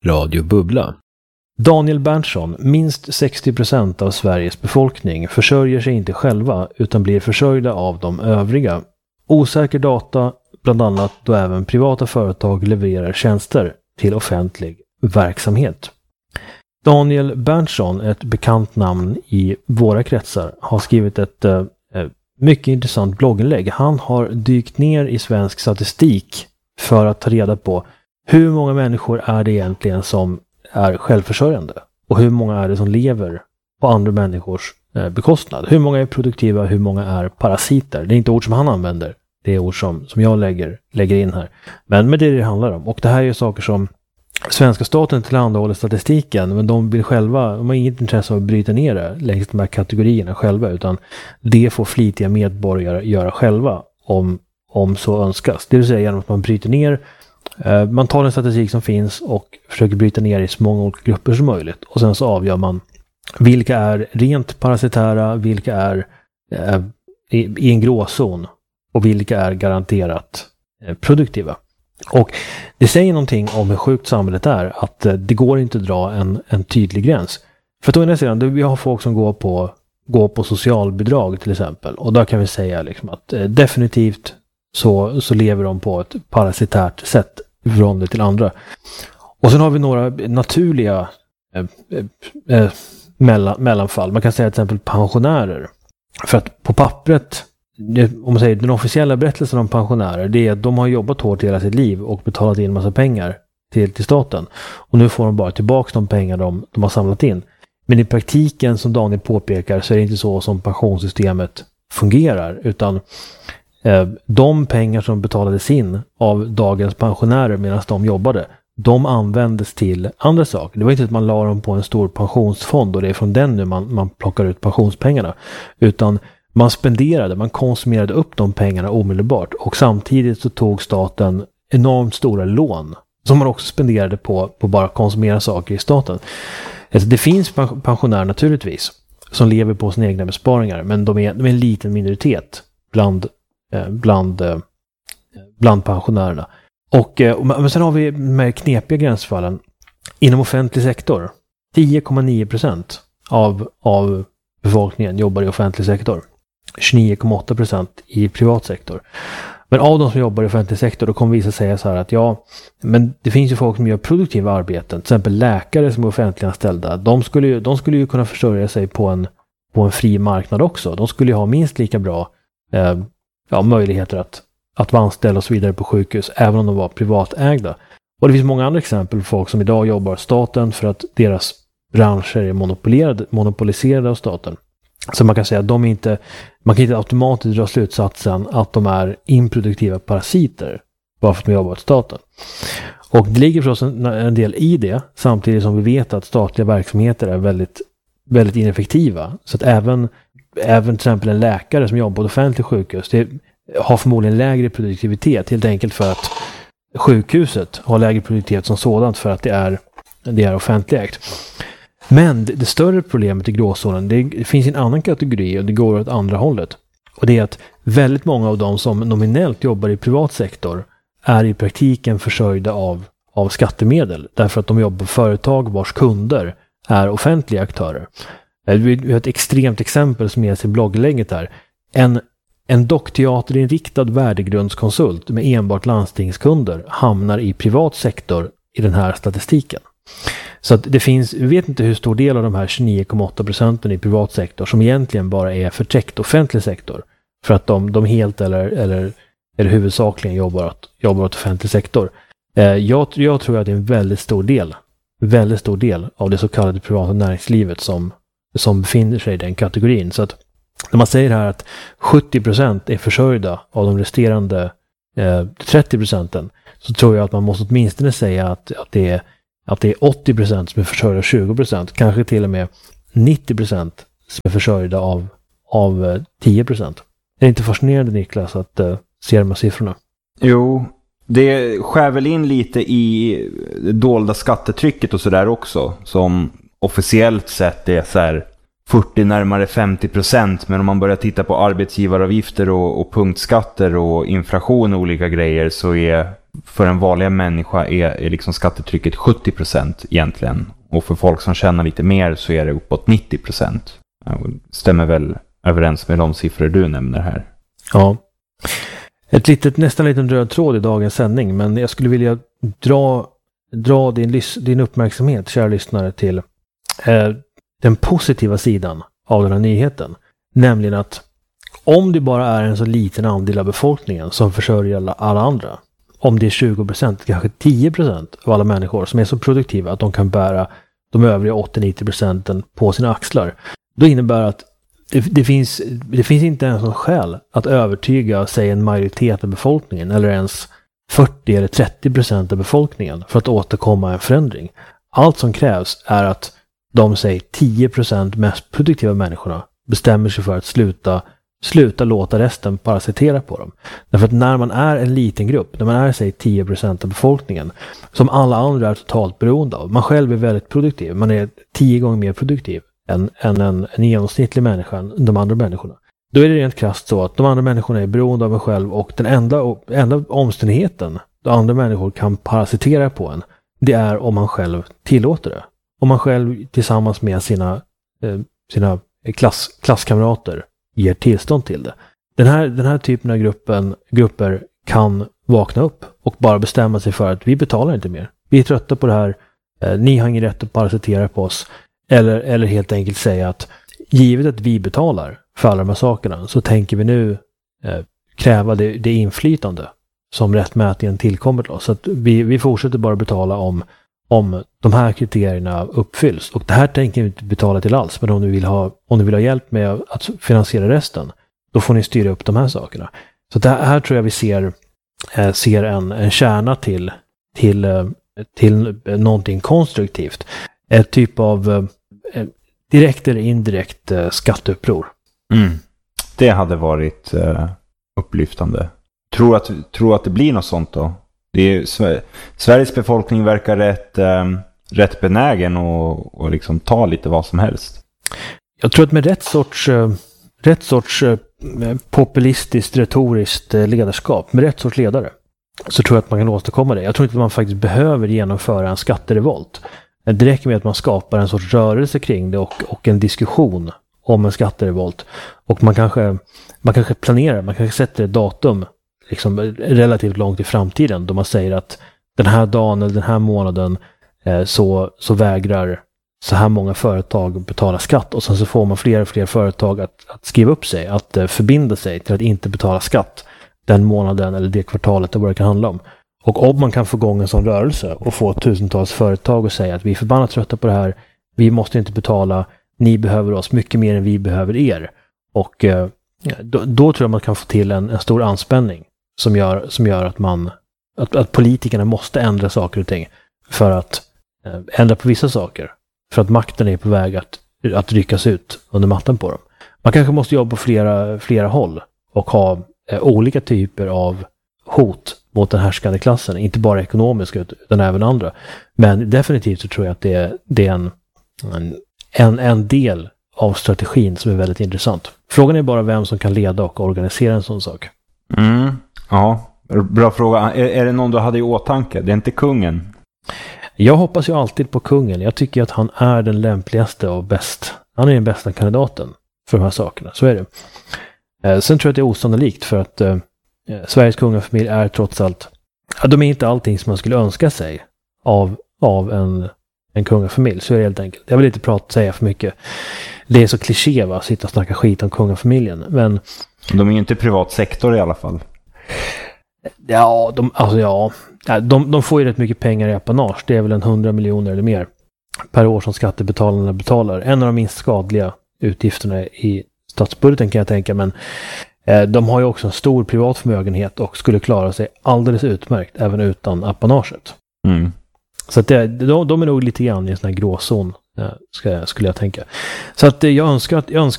Radio Bubbla. Daniel Berntsson, minst 60% av Sveriges befolkning, försörjer sig inte själva utan blir försörjda av de övriga. Osäker data, bland annat då även privata företag levererar tjänster till offentlig verksamhet. Daniel Berntsson, ett bekant namn i våra kretsar, har skrivit ett mycket intressant blogginlägg. Han har dykt ner i svensk statistik för att ta reda på hur många människor är det egentligen som är självförsörjande och hur många är det som lever på andra människors bekostnad. Hur många är produktiva, hur många är parasiter. Det är inte ord som han använder, det är ord som jag lägger in här. Men det är det handlar om. Och det här är saker som svenska staten tillhandahåller statistiken, men de vill själva, de har inget intresse av att bryta ner det längs de här kategorierna själva, utan det får flitiga medborgare göra själva om så önskas. Det vill säga genom att man bryter ner, man tar den statistik som finns och försöker bryta ner i så många olika grupper som möjligt. Och sen så avgör man vilka är rent parasitära, vilka är i en gråzon och vilka är garanterat produktiva. Och det säger någonting om hur sjukt samhället är, att det går inte att dra en tydlig gräns. För att å ena sidan, vi har folk som går på socialbidrag till exempel, och där kan vi säga liksom att definitivt så lever de på ett parasitärt sätt i förhållande till andra. Och sen har vi några naturliga mellanfall. Man kan säga till exempel pensionärer. För att på pappret, om man säger den officiella berättelsen om pensionärer, det är att de har jobbat hårt hela sitt liv och betalat in massa pengar till staten. Och nu får de bara tillbaka de pengar de har samlat in. Men i praktiken, som Daniel påpekar, så är det inte så som pensionssystemet fungerar, utan de pengar som betalades in av dagens pensionärer medan de jobbade, de användes till andra saker. Det var inte att man la dem på en stor pensionsfond och det är från den nu man plockar ut pensionspengarna, utan man konsumerade upp de pengarna omedelbart, och samtidigt så tog staten enormt stora lån som man också spenderade på bara konsumera saker i staten. Alltså det finns pensionärer naturligtvis som lever på sina egna besparingar, men de är en liten minoritet bland pensionärerna. Men sen har vi med knepiga gränsfallen inom offentlig sektor. 10,9% av befolkningen jobbar i offentlig sektor. 29,8% i privat sektor. Men av de som jobbar i offentlig sektor, då kommer vissa säga så här att men det finns ju folk som gör produktiva arbeten, till exempel läkare som är offentliganställda. De skulle ju kunna försörja sig på en fri marknad också. De skulle ju ha minst lika bra möjligheter att vara anställda och så vidare på sjukhus, även om de var privatägda. Och det finns många andra exempel på folk som idag jobbar staten för att deras branscher är monopoliserade av staten. Så man kan säga att man kan inte automatiskt dra slutsatsen att de är improduktiva parasiter bara för att de jobbar åt staten. Och det ligger förstås en del i det, samtidigt som vi vet att statliga verksamheter är väldigt, väldigt ineffektiva. Så att även till exempel en läkare som jobbar på ett offentligt sjukhus, det har förmodligen lägre produktivitet, helt enkelt för att sjukhuset har lägre produktivitet som sådant, för att det är offentligt. Men det större problemet i gråzonen, det finns en annan kategori, och det går åt andra hållet. Och det är att väldigt många av dem som nominellt jobbar i privat sektor är i praktiken försörjda av skattemedel, därför att de jobbar på företag vars kunder är offentliga aktörer. Vi har ett extremt exempel som ges i blogglägget här. En dockteaterinriktad värdegrundskonsult med enbart landstingskunder hamnar i privat sektor i den här statistiken. Så att det finns, vi vet inte hur stor del av de här 29,8% i privat sektor som egentligen bara är förtäckt offentlig sektor, för att de helt eller huvudsakligen jobbar åt offentlig sektor. Jag tror att det är en väldigt stor del av det så kallade privata näringslivet som befinner sig i den kategorin. Så att när man säger här att 70% är försörjda av de resterande 30%, så tror jag att man måste åtminstone säga att det är 80% som är försörjda av 20%, kanske till och med 90% som är försörjda av 10%. Är det inte fascinerande, Niklas, att se de här siffrorna? Jo, det skär väl in lite i det dolda skattetrycket och sådär också, som officiellt sett är så här 40 närmare 50%, men om man börjar titta på arbetsgivaravgifter och punktskatter och inflation och olika grejer, så är för en vanliga människa är liksom skattetrycket 70% egentligen. Och för folk som tjänar lite mer så är det uppåt 90%. Stämmer väl överens med de siffror du nämner här. Ja. Nästan liten röd tråd i dagens sändning, men jag skulle vilja dra din uppmärksamhet, kära lyssnare, till den positiva sidan av den här nyheten. Nämligen att om det bara är en så liten andel av befolkningen som försörjer alla andra, om det är 20%, kanske 10% av alla människor som är så produktiva att de kan bära de övriga 80-90% på sina axlar, då innebär att det finns inte ens någon skäl att övertyga sig en majoritet av befolkningen eller ens 40 eller 30% av befolkningen för att återkomma en förändring. Allt som krävs är att de 10% mest produktiva människorna bestämmer sig för att sluta låta resten parasitera på dem. Därför att när man är en liten grupp, när man är 10% av befolkningen, som alla andra är totalt beroende av, man själv är väldigt produktiv, man är 10 gånger mer produktiv än en genomsnittlig människa än de andra människorna. Då är det rent krasst så att de andra människorna är beroende av en själv, och den enda omständigheten då andra människor kan parasitera på en, det är om man själv tillåter det. Om man själv tillsammans med sina klasskamrater ger tillstånd till det. Den här typen av grupper kan vakna upp och bara bestämma sig för att vi betalar inte mer. Vi är trötta på det här. Ni har ingen rätt att parasitera på oss. Eller helt enkelt säga att givet att vi betalar för alla de här sakerna, så tänker vi nu kräva det inflytande som rättmätigen tillkommer till oss. Så att vi fortsätter bara betala om de här kriterierna uppfylls. Och det här tänker vi inte betala till alls. Men om du vill ha hjälp med att finansiera resten, då får ni styra upp de här sakerna. Så det här tror jag vi ser en kärna till någonting konstruktivt. Ett typ av direkt eller indirekt skatteuppror. Det hade varit upplyftande. Tror att det blir något sånt då? Det är Sveriges befolkning verkar rätt benägen och liksom ta lite vad som helst. Jag tror att med rätt sorts populistiskt, retoriskt ledarskap, med rätt sorts ledare, så tror jag att man kan åstadkomma det. Jag tror inte att man faktiskt behöver genomföra en skatterevolt. Det räcker med att man skapar en sorts rörelse kring det och en diskussion om en skatterevolt. Och man kanske planerar, man kanske sätter ett datum liksom relativt långt i framtiden då man säger att den här dagen eller den här månaden så vägrar så här många företag betala skatt, och sen så får man fler och fler företag att skriva upp sig, att förbinda sig till att inte betala skatt den månaden eller det kvartalet vad det kan handla om. Och om man kan få igång en sån rörelse och få tusentals företag att säga att vi är förbannat trötta på det här, vi måste inte betala, ni behöver oss mycket mer än vi behöver er. Och då tror jag man kan få till en stor anspänning som gör att politikerna måste ändra saker och ting för att ändra på vissa saker. För att makten är på väg att ryckas ut under mattan på dem. Man kanske måste jobba på flera håll och ha olika typer av hot mot den härskande klassen. Inte bara ekonomiska utan även andra. Men definitivt så tror jag att det är en del av strategin som är väldigt intressant. Frågan är bara vem som kan leda och organisera en sån sak. Ja, bra fråga. Är det någon du hade i åtanke? Det är inte kungen? Jag hoppas ju alltid på kungen. Jag tycker att han är den lämpligaste och bäst. Han är den bästa kandidaten för de här sakerna. Så är det. Sen tror jag att det är osannolikt för att Sveriges kungafamilj är trots allt, de är inte allting som man skulle önska sig av en kungafamilj. Så är det helt enkelt. Jag vill inte säga för mycket. Det är så kliché va, sitta och snacka skit om kungafamiljen. Men de är ju inte privat sektor i alla fall. Ja, de får ju rätt mycket pengar i apanage. Det är väl 100 miljoner eller mer per år som skattebetalarna betalar. En av de minst skadliga utgifterna i statsbudgeten kan jag tänka, men de har ju också en stor privat förmögenhet och skulle klara sig alldeles utmärkt även utan apanaget. Så att de är nog lite grann i en sån här gråzon skulle jag tänka. Så att jag önskar